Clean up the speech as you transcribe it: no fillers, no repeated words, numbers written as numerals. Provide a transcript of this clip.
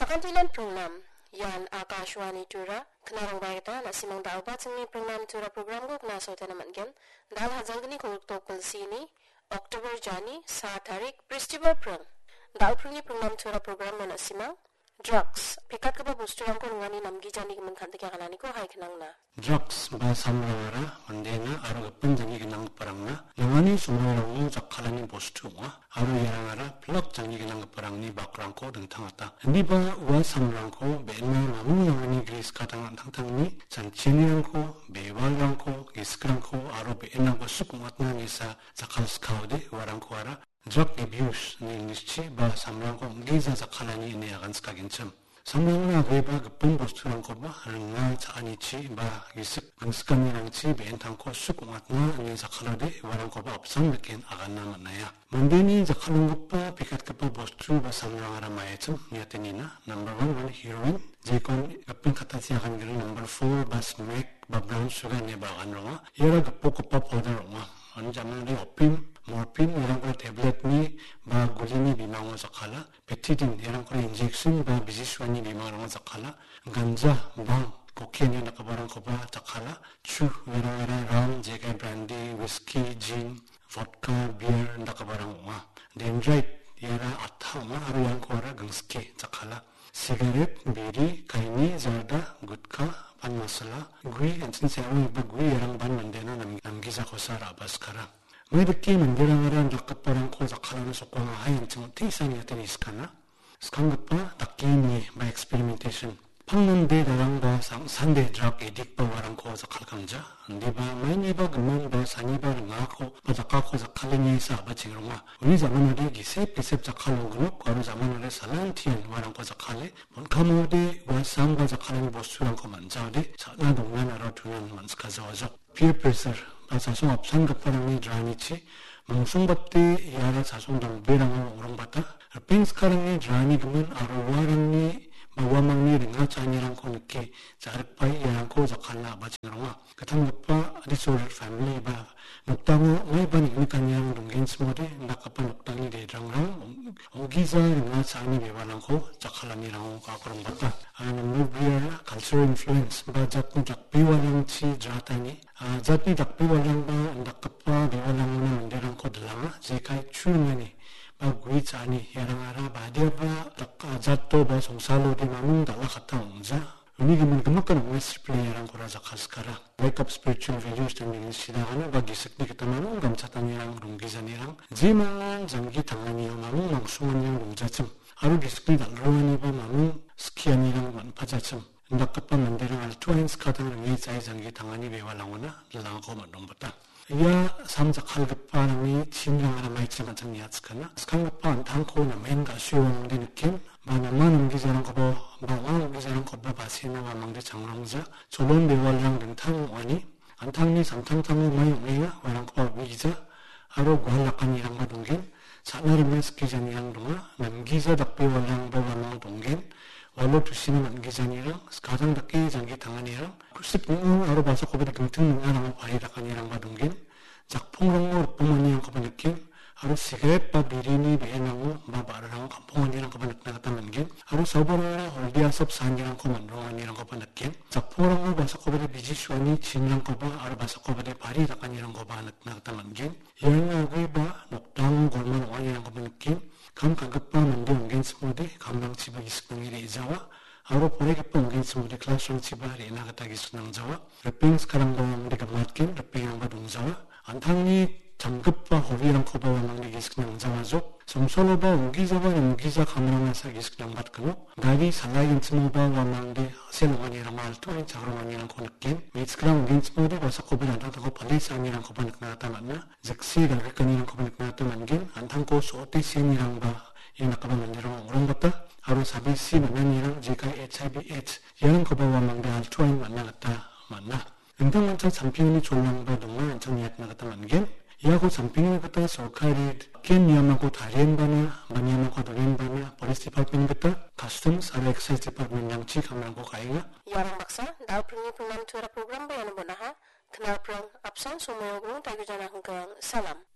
Sakantilan program yan Akashwani tura kenarang baita na simang daubat sini program tura program ko kena sautan naman gen dal hazangni ko tokol sini Oktober Jani sa tarik peristiwa perang dal perni program tura program na simang drugs pikat ka ba bustu yang ko ngani namgi jani kemen kantik yang kanani ko hai kenang na drugs ba samrawara mandena aro penjangi kenang parangna ngani sumrawang jakhalani bustu wa aro yarangara plug jangi kenang parangni bakrangko dengtangata ndiba wa samrangko bena mamu ngani gris kadang tangtangni janchiniangko bewalangko iskrangko aro bena ko sukmatna nisa jakhal skaude warangko ara drug abuse ni English ba samrangko ngiza zakhalani ne yagan skagincham samrangna weba gpun bosturanko ba nga chaanichi ba isik angskaniangchi bentangko sukmatna ni zakhalade warangko ba opsang mekin aganna manaya mandeni zakhalangko ba pikat kapa bostu ba samrangara mayacham niatenina number 1 heroin jekon gpun khatasi agan giri number 4 ba smack ba brown sugar ne ba aganronga yara gpo kopa powder ronga anjamani opim morphine 이런 거 tablet니 바 고리니 비망어 zakhala betadine 이런 거 injection 바 비지수니 비망어 zakhala ganja bang cocaine nakabarang ko ba zakhala chu wera rum jega brandy whiskey gin vodka beer nakabarang wa dendrite yara athama haru yang ko ra gangske zakhala cigarette biri kaini zarda gutka pan masala gui antin sewa ba gui yarang ban mandena namgiza kosara baskara 왜 이렇게 만들어가란 작가빠랑 코 작가라는 속광아 하얀 층 테이산이었던 이스카나 스칸급바 닭게임이 바 experimentation 팡는데 나랑바 산데 드럭 에딕바 와랑 코 작가 감자 네바 마이니바 금만바 사니바 나코 바작가코 작가리니사 바치그롱아 우리 자만으로 기세 비셉 작가로그노 과로 자만으로 살란티엔 와랑 코 작가레 본카모데 와상바 작가는 보스랑 코 만자데 자나 동네나로 두는 만스카자와죠 peer pressure 자송 업상급파랑이 드라니치 몽송밥대 야라 자송 동배랑을 오랑바다 핑스카랑이 드라니 그만 아로와랑이 마와망니 링아 차니랑 코니케 자르파이 야랑코 자칼라 바치랑아 가탕급파 디소르 패밀리 바 녹당어 외반 이니까냥 동겐스모데 나카파 녹당이 데랑랑 오기자 링아 차니 베바랑코 자칼라니랑 가그랑바다 노브리아 cultural influence 바 자꾸 작비와랑치 자타니 자피 작비와랑바 나카파 베와랑나 만데랑 코들랑아 제카이 추르면이 bagui chani yarangara badiaba takka jatto ba songsalo di mamung dala kata ongza uni gimun gemakan wes play yarang kora zakaskara wake up spiritual values dan sidagana bagi sekni kita mamung gamchatan yarang runggisan yarang jimangan jangi tangani mamung mangsungan yang rungjacem aru diskni dalrawani ba mamung skian yarang manpajacem ndakapa manderang altuain skadang rangi cai jangi tangani bewalangona lalangko mandombata 야 삼작할급바람이 진정하라 말지만 정리하츠카나 스칸급바 안탕코나 맨가 쉬워는데 느낌 마나만 옮기자는 거보 마왕 옮기자는 거보 바시나 와망대 장롱자 조론 대월랑 등탕 와니 안탕니 삼탕탕이 마이 옹이야 와랑 거보 위기자 하루 구할락한이랑 바 동겐 사나르면 스키잔이랑 동아 남기자 닭비 월랑 바와망 동겐 원로 두시는 안기잔이랑 가장 닭기 장기 당한이랑 쿨십은 하루 봐서 거기다 금튼 능하랑 바리락한이랑 바동긴 작풍랑어 부모님 거봐 느낌 하루 시그렛 바 비리니 베나고 바바르랑 감풍원이랑 거봐 느끼는 게 하루 서버랑 홀디아섭 산이랑 거만롱한이랑 거봐 느낌 작풍랑어 봐서 거기다 비지슈아니 진랑 거봐 하루 봐서 거기다 바리락한이랑 거봐 느끼는 게 영역이 봐 녹당 골만 원이랑 거봐 느낌 감각급바 만데 옹겐스모데 감랑치바 기스공이레 이자와 아로 보레급바 옹겐스모데 클라스롱치바 레나가타 기스낭자와 레핑스 카랑바 우리가 맞긴 레핑양바 동자와 안탕니 장급바 호비랑 코바와 망리 기스낭자와족 somsoloba ugizawa ugiza kamrangasa gisklang batkano gari salagin tsmoba wamangde senwanirang malto ay chakramanirang konakkin mitskram ginsmodi wasakobin antangko palisanirang kopaniknatamanna jaksi gagkanirang kopaniknatamanggin antangko sote sinirang ba yung nakabamandirang urangbata haru sabisi mananirang jika HIV AIDS yarang kobawamangde altuain managata manna entang manchang sampingni cholangba donga antang niat nagata manggin 야고 sampinya kata sorkari ken yamako tarienbana banyamako dorenbana police department kata customs ada excise department yang cik kamrangko kaiga yarang baksa dal pringi program tura program bayan bonaha kenal prong absang sumoyo tagu jana hungkang salam